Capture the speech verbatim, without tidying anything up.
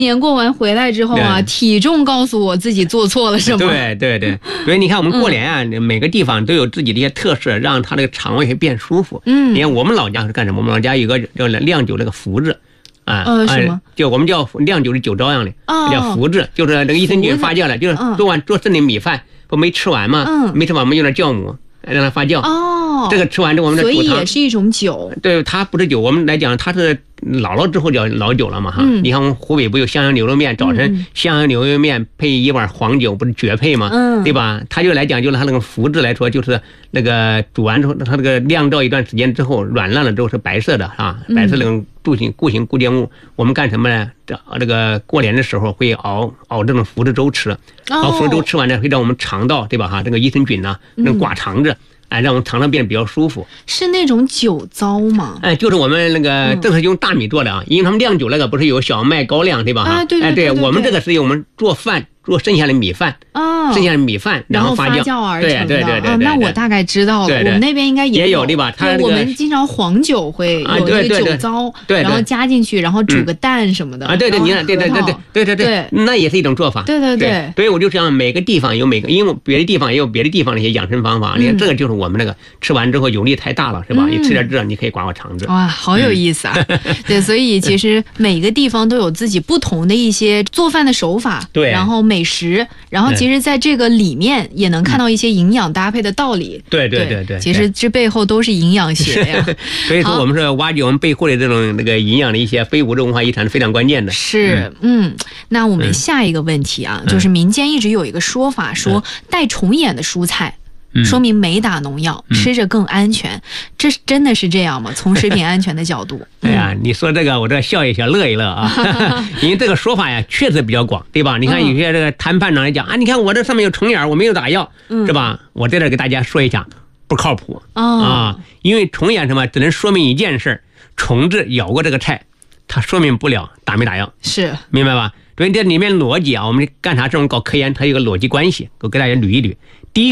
年过完回来之后啊，体重告诉我自己做错了什么。 对对对，所以你看我们过年啊，嗯、每个地方都有自己的一些特色，让他这个肠胃会变舒服。嗯，你看我们老家是干什么？我们老家有个叫酿酒那个福字。啊， 呃，什么？ 就我们叫酿酒是酒糟样的， 哦、 叫福字，就是那个益生菌发酵了，就是做完做剩的米饭不没吃完嘛， 嗯、 没吃完我们用点酵母让它发酵。 哦， 这个吃完之后我们的所以也是一种酒。 对，它不是酒，我们来讲它是老了之后叫老酒了嘛哈。嗯、你看我们湖北不有襄阳牛肉面，早晨襄阳牛肉面配一碗黄酒，不是绝配吗？嗯，对吧？它就来讲就是它那个福字来说，就是那个煮完之后，它那个酿造一段时间之后软烂了之后是白色的啊，白色那种固形固形固件物。我们干什么呢？这这个过年的时候会熬熬这种福字粥吃，熬福字粥吃完呢会让我们肠道对吧哈，这个益生菌呢能刮肠子。哎，让我们肠道变得比较舒服。 是那种酒糟吗？ 哎，就是我们那个，这是用大米做的啊，因为他们酿酒那个不是有小麦高粱对吧？ 啊，对对对。 哎，对我们这个是用我们做饭做剩下的米饭啊， 剩下的米饭然后发酵而成的。 对对对对。 那我大概知道了，我们那边应该也有对吧？它我们经常黄酒会有这个酒糟，然后加进去，然后煮个蛋什么的。 啊，对对，你看，对对对对对对对，那也是一种做法。 对对对。 所以我就想每个地方有每个，因为别的地方也有别的地方的一些养生方法。你看这个就是我们那个吃完。完之后油腻太大了是吧？你吃点这你可以刮刮肠子。 哇，好有意思啊！嗯、对，所以其实每个地方都有自己不同的一些做饭的手法， 对， 然后美食，然后其实在这个里面也能看到一些营养搭配的道理。 对对对对， 其实这背后都是营养学呀。 所以说我们说挖掘我们背后的这种那个营养的一些非物质文化遗产是非常关键的。 是，嗯，那我们下一个问题啊，嗯、就是民间一直有一个说法，说带虫眼的蔬菜。说明没打农药，嗯、吃着更安全，这真的是这样吗？从食品安全的角度， 哎呀，你说这个我这笑一笑，乐一乐啊，因为这个说法呀确实比较广，对吧？你看有些这个谈判长来讲、嗯、啊，你看我这上面有虫眼，我没有打药，嗯、是吧？我在这给大家说一下，不靠谱、 哦、 啊，因为虫眼什么只能说明一件事，虫子咬过这个菜，它说明不了打没打药， 是明白吧？所以这里面逻辑啊，我们干啥这种搞科研，它有个逻辑关系，我给大家捋一捋。